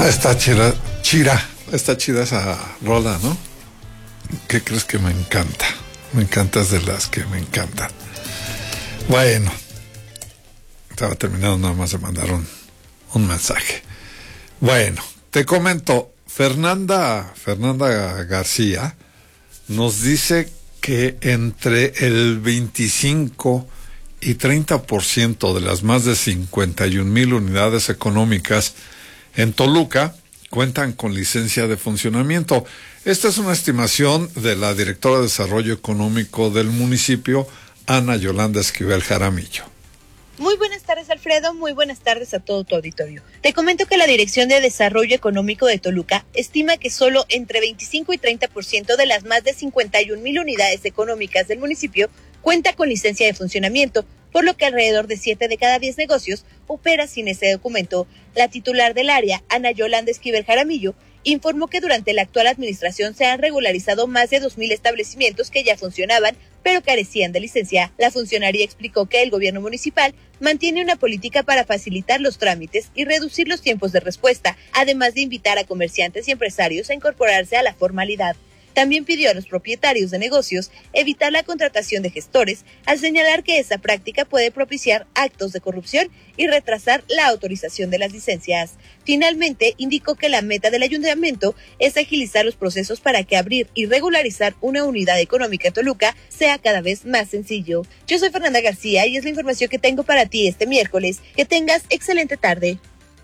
Está chida esa rola, ¿no? ¿Qué crees que me encanta? Me encantas de las que me encantan. Bueno, estaba terminando nada más de mandar un mensaje. Bueno, te comento, Fernanda García nos dice que entre el 25 y 30% de las más de 51,000 unidades económicas en Toluca cuentan con licencia de funcionamiento. Esta es una estimación de la directora de Desarrollo Económico del municipio, Ana Yolanda Esquivel Jaramillo. Muy buenas tardes, Alfredo. Muy buenas tardes a todo tu auditorio. Te comento que la Dirección de Desarrollo Económico de Toluca estima que solo entre 25 y 30% de las más de 51,000 unidades económicas del municipio cuenta con licencia de funcionamiento, por lo que alrededor de 7 de cada 10 negocios opera sin ese documento. La titular del área, Ana Yolanda Esquivel Jaramillo, informó que durante la actual administración se han regularizado más de 2,000 establecimientos que ya funcionaban, pero carecían de licencia. La funcionaria explicó que el gobierno municipal mantiene una política para facilitar los trámites y reducir los tiempos de respuesta, además de invitar a comerciantes y empresarios a incorporarse a la formalidad. También pidió a los propietarios de negocios evitar la contratación de gestores, al señalar que esa práctica puede propiciar actos de corrupción y retrasar la autorización de las licencias. Finalmente, indicó que la meta del ayuntamiento es agilizar los procesos para que abrir y regularizar una unidad económica en Toluca sea cada vez más sencillo. Yo soy Fernanda García y es la información que tengo para ti este miércoles. Que tengas excelente tarde.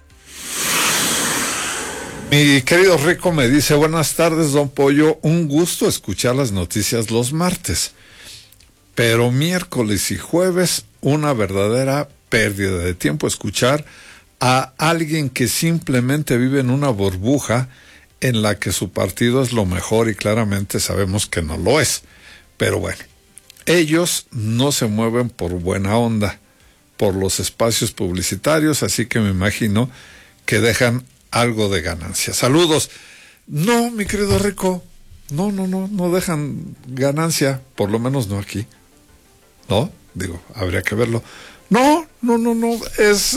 Mi querido Rico me dice, buenas tardes, don Pollo, un gusto escuchar las noticias los martes, pero miércoles y jueves una verdadera pérdida de tiempo escuchar a alguien que simplemente vive en una burbuja en la que su partido es lo mejor y claramente sabemos que no lo es. Pero bueno, ellos no se mueven por buena onda, por los espacios publicitarios, así que me imagino que dejan algo de ganancia. Saludos. No, mi querido Rico, no dejan ganancia, por lo menos no aquí. ¿No? Digo, habría que verlo. No, es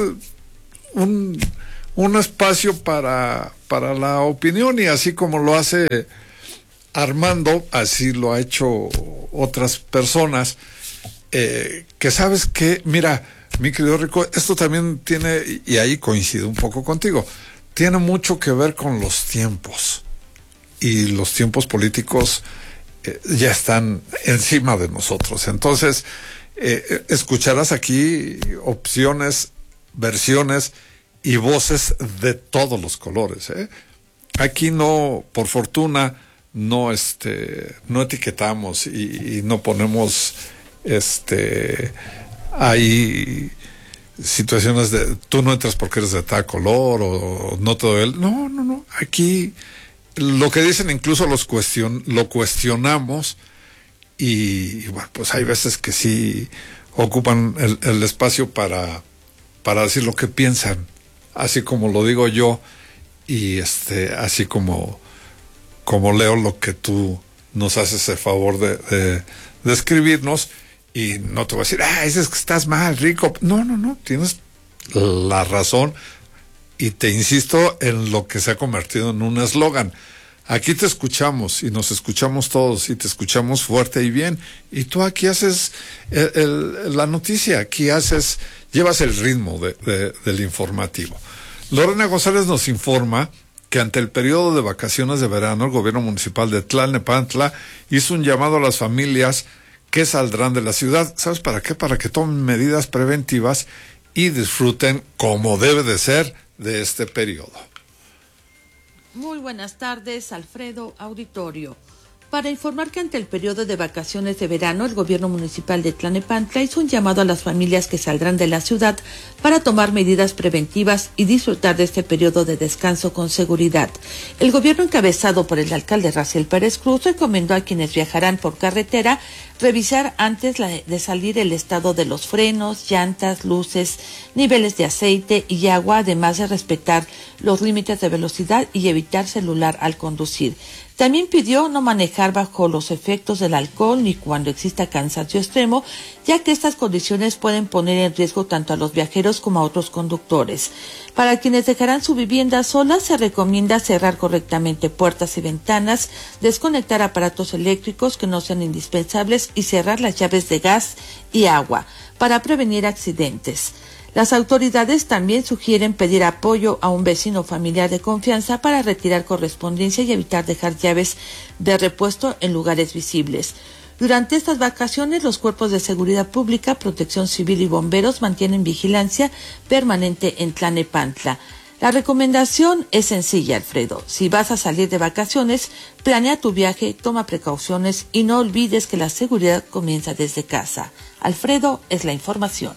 un espacio para la opinión, y así como lo hace Armando, así lo ha hecho otras personas, que sabes que, mira, mi querido Rico, esto también tiene, y ahí coincido un poco contigo, tiene mucho que ver con los tiempos, y los tiempos políticos ya están encima de nosotros. Entonces, escucharás aquí opciones, versiones y voces de todos los colores, ¿eh? Aquí no, por fortuna, no etiquetamos y no ponemos ahí situaciones de tú no entras porque eres de tal color o no todo el... No. Aquí lo que dicen incluso lo cuestionamos, y bueno, pues hay veces que sí ocupan el espacio para decir lo que piensan, así como lo digo yo, y así como leo lo que tú nos haces el favor de escribirnos. Y no te voy a decir, es que estás mal, Rico. No, tienes la razón, y te insisto en lo que se ha convertido en un eslogan. Aquí te escuchamos, y nos escuchamos todos, y te escuchamos fuerte y bien, y tú aquí haces la noticia, aquí llevas el ritmo del informativo. Lorena González nos informa que ante el periodo de vacaciones de verano, el gobierno municipal de Tlalnepantla hizo un llamado a las familias que saldrán de la ciudad. ¿Sabes para qué? Para que tomen medidas preventivas y disfruten, como debe de ser, de este periodo. Muy buenas tardes, Alfredo, auditorio. Para informar que ante el periodo de vacaciones de verano, el gobierno municipal de Tlalnepantla hizo un llamado a las familias que saldrán de la ciudad para tomar medidas preventivas y disfrutar de este periodo de descanso con seguridad. El gobierno, encabezado por el alcalde Raciel Pérez Cruz, recomendó a quienes viajarán por carretera revisar antes de salir el estado de los frenos, llantas, luces, niveles de aceite y agua, además de respetar los límites de velocidad y evitar celular al conducir. También pidió no manejar bajo los efectos del alcohol ni cuando exista cansancio extremo, ya que estas condiciones pueden poner en riesgo tanto a los viajeros como a otros conductores. Para quienes dejarán su vivienda sola, se recomienda cerrar correctamente puertas y ventanas, desconectar aparatos eléctricos que no sean indispensables y cerrar las llaves de gas y agua para prevenir accidentes. Las autoridades también sugieren pedir apoyo a un vecino familiar de confianza para retirar correspondencia y evitar dejar llaves de repuesto en lugares visibles. Durante estas vacaciones, los cuerpos de seguridad pública, protección civil y bomberos mantienen vigilancia permanente en Tlalnepantla. La recomendación es sencilla, Alfredo. Si vas a salir de vacaciones, planea tu viaje, toma precauciones y no olvides que la seguridad comienza desde casa. Alfredo, es la información.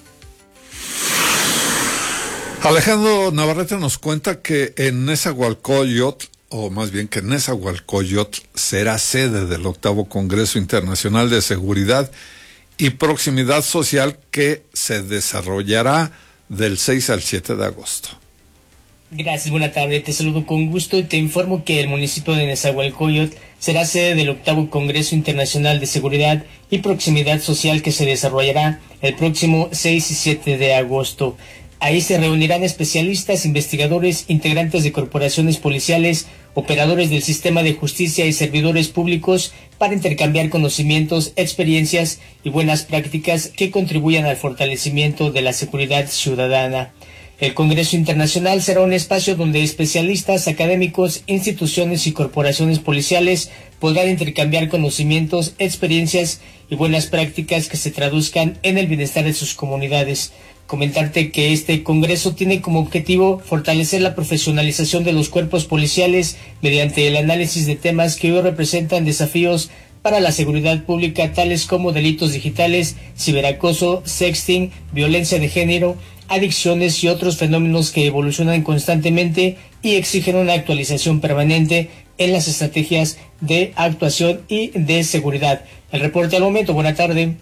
Alejandro Navarrete nos cuenta que en Nezahualcóyotl, o más bien que Nezahualcóyotl será sede del 8º Congreso Internacional de Seguridad y Proximidad Social que se desarrollará del 6 al 7 de agosto. Gracias, buena tarde, te saludo con gusto y te informo que el municipio de Nezahualcóyotl será sede del 8º Congreso Internacional de Seguridad y Proximidad Social que se desarrollará el próximo 6 y 7 de agosto. Ahí se reunirán especialistas, investigadores, integrantes de corporaciones policiales, operadores del sistema de justicia y servidores públicos para intercambiar conocimientos, experiencias y buenas prácticas que contribuyan al fortalecimiento de la seguridad ciudadana. El Congreso Internacional será un espacio donde especialistas, académicos, instituciones y corporaciones policiales podrán intercambiar conocimientos, experiencias y buenas prácticas que se traduzcan en el bienestar de sus comunidades. Comentarte que este congreso tiene como objetivo fortalecer la profesionalización de los cuerpos policiales mediante el análisis de temas que hoy representan desafíos para la seguridad pública, tales como delitos digitales, ciberacoso, sexting, violencia de género, adicciones y otros fenómenos que evolucionan constantemente y exigen una actualización permanente en las estrategias de actuación y de seguridad. El reporte al momento, buena tarde.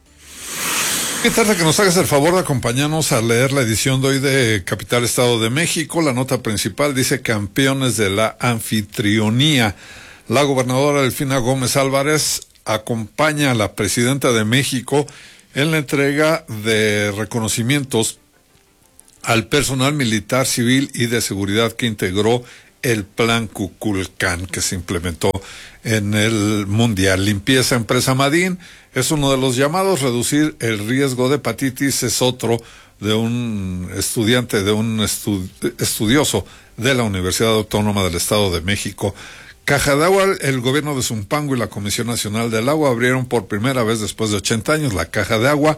Qué tarde que nos hagas el favor de acompañarnos a leer la edición de hoy de Capital Estado de México. La nota principal dice campeones de la anfitrionía. La gobernadora Delfina Gómez Álvarez acompaña a la presidenta de México en la entrega de reconocimientos al personal militar, civil y de seguridad que integró el Plan Kukulcán que se implementó en el Mundial. Limpieza Empresa Madín es uno de los llamados. Reducir el riesgo de hepatitis es otro de un estudiante, de un estudioso de la Universidad Autónoma del Estado de México. Caja de Agua, el gobierno de Zumpango y la Comisión Nacional del Agua abrieron por primera vez después de 80 años la Caja de Agua.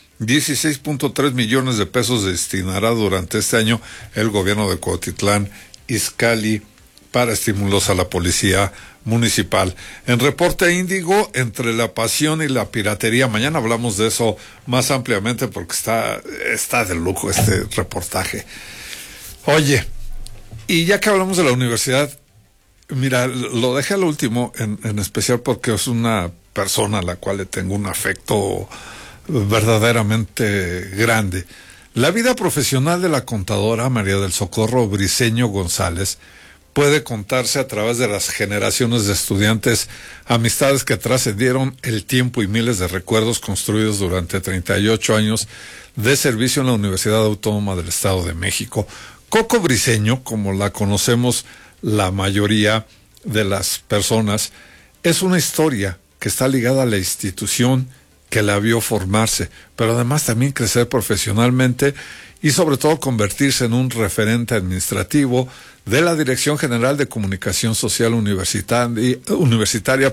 16.3 millones de pesos destinará durante este año el gobierno de Cuautitlán Izcalli para estímulos a la policía municipal. En Reporte Índigo, entre la pasión y la piratería, mañana hablamos de eso más ampliamente porque está de lujo este reportaje. Oye, y ya que hablamos de la universidad, mira, lo dejé al último, en especial porque es una persona a la cual le tengo un afecto verdaderamente grande. La vida profesional de la contadora María del Socorro Briceño González puede contarse a través de las generaciones de estudiantes, amistades que trascendieron el tiempo y miles de recuerdos construidos durante 38 años de servicio en la Universidad Autónoma del Estado de México. Coco Briceño, como la conocemos la mayoría de las personas, es una historia que está ligada a la institución que la vio formarse, pero además también crecer profesionalmente y sobre todo convertirse en un referente administrativo de la Dirección General de Comunicación Social Universitaria,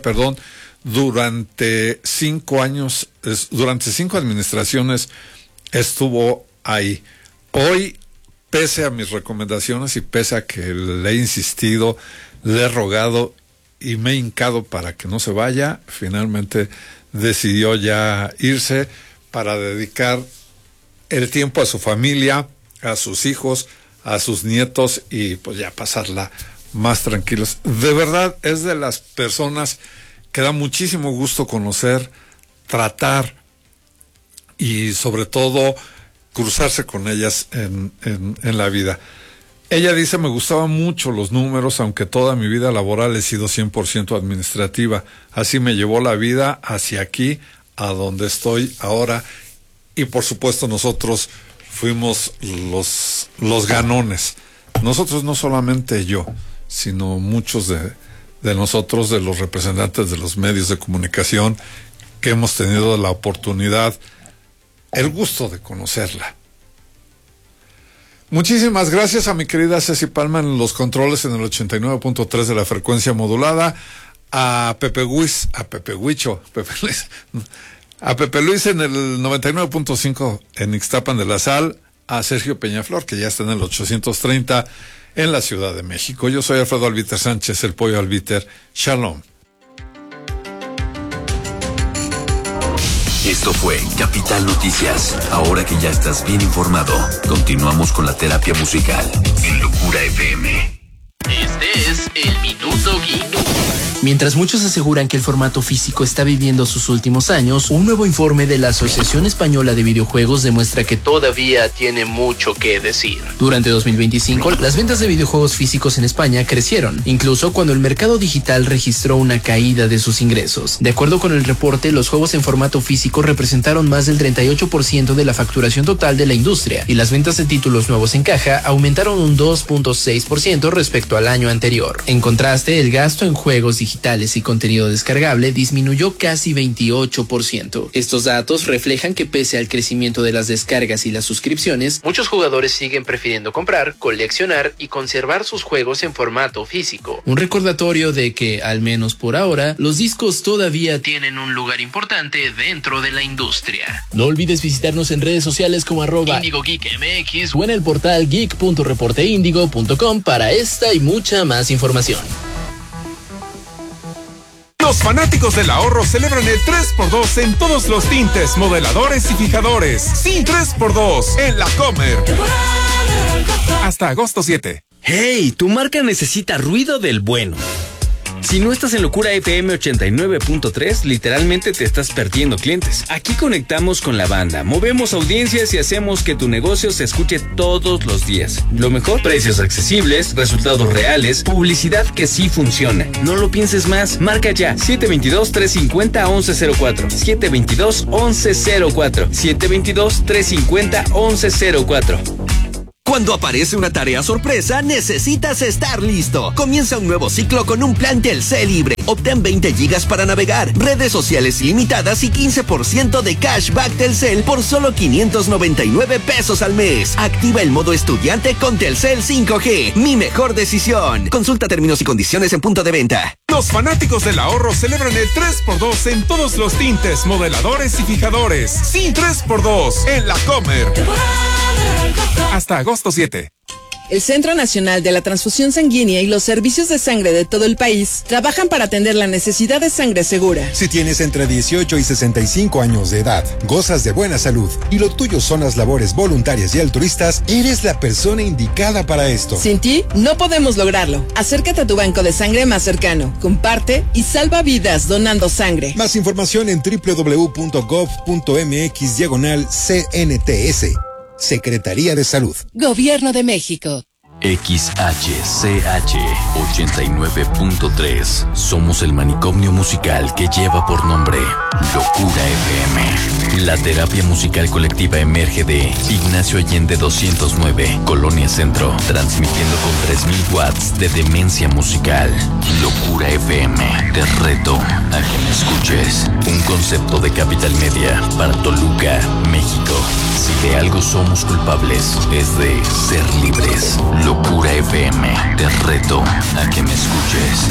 durante 5 años, durante 5 administraciones estuvo ahí. Hoy, pese a mis recomendaciones y pese a que le he insistido, le he rogado y me he hincado para que no se vaya, finalmente decidió ya irse para dedicar el tiempo a su familia, a sus hijos, a sus nietos y pues ya pasarla más tranquilos. De verdad es de las personas que da muchísimo gusto conocer, tratar y sobre todo cruzarse con ellas en la vida. Ella dice, me gustaban mucho los números, aunque toda mi vida laboral he sido 100% administrativa. Así me llevó la vida hacia aquí, a donde estoy ahora. Y por supuesto nosotros fuimos los ganones. Nosotros, no solamente yo, sino muchos de nosotros, de los representantes de los medios de comunicación, que hemos tenido la oportunidad, el gusto de conocerla. Muchísimas gracias a mi querida Ceci Palma en los controles en el 89.3 de la frecuencia modulada, a Pepe Luis en el 99.5 en Ixtapan de la Sal, a Sergio Peñaflor, que ya está en el 830 en la Ciudad de México. Yo soy Alfredo Albiter Sánchez, el Pollo Albiter. Shalom. Esto fue Capital Noticias. Ahora que ya estás bien informado, continuamos con la terapia musical en Locura FM. Este es el Minuto Geek. Mientras muchos aseguran que el formato físico está viviendo sus últimos años, un nuevo informe de la Asociación Española de Videojuegos demuestra que todavía tiene mucho que decir. Durante 2025, las ventas de videojuegos físicos en España crecieron, incluso cuando el mercado digital registró una caída de sus ingresos. De acuerdo con el reporte, los juegos en formato físico representaron más del 38% de la facturación total de la industria, y las ventas de títulos nuevos en caja aumentaron un 2.6% respecto al año anterior. En contraste, el gasto en juegos digitales y contenido descargable disminuyó casi 28%. Estos datos reflejan que pese al crecimiento de las descargas y las suscripciones, muchos jugadores siguen prefiriendo comprar, coleccionar y conservar sus juegos en formato físico. Un recordatorio de que, al menos por ahora, los discos todavía tienen un lugar importante dentro de la industria. No olvides visitarnos en redes sociales como @IndigoGeekMX o en el portal geek.reporteindigo.com para esta y mucha más información. Los fanáticos del ahorro celebran el 3x2 en todos los tintes, modeladores y fijadores. Sí, 3x2 en La Comer. Hasta agosto 7. ¡Hey! Tu marca necesita ruido del bueno. Si no estás en Locura FM 89.3, literalmente te estás perdiendo clientes. Aquí conectamos con la banda, movemos audiencias y hacemos que tu negocio se escuche todos los días. Lo mejor, precios accesibles, resultados reales, publicidad que sí funciona. No lo pienses más, marca ya 722-350-1104, 722-1104, 722-350-1104. Cuando aparece una tarea sorpresa, necesitas estar listo. Comienza un nuevo ciclo con un plan Telcel libre. Obtén 20 gigas para navegar, redes sociales ilimitadas y 15% de cashback Telcel por solo 599 pesos al mes. Activa el modo estudiante con Telcel 5G. Mi mejor decisión. Consulta términos y condiciones en punto de venta. Los fanáticos del ahorro celebran el 3x2 en todos los tintes, modeladores y fijadores. Sí, 3x2 en La Comer. Hasta agosto 7. El Centro Nacional de la Transfusión Sanguínea y los servicios de sangre de todo el país trabajan para atender la necesidad de sangre segura. Si tienes entre 18 y 65 años de edad, gozas de buena salud y lo tuyo son las labores voluntarias y altruistas, eres la persona indicada para esto. Sin ti, no podemos lograrlo. Acércate a tu banco de sangre más cercano, comparte y salva vidas donando sangre. Más información en www.gov.mx/CNTS. Secretaría de Salud. Gobierno de México. XHCH 89.3. Somos el manicomio musical que lleva por nombre Locura FM. La terapia musical colectiva emerge de Ignacio Allende 209, Colonia Centro, transmitiendo con 3000 watts de demencia musical. Locura FM. Te reto a que me escuches. Un concepto de Capital Media para Toluca, México. Si de algo somos culpables, es de ser libres. Locura FM. Te reto a que me escuches.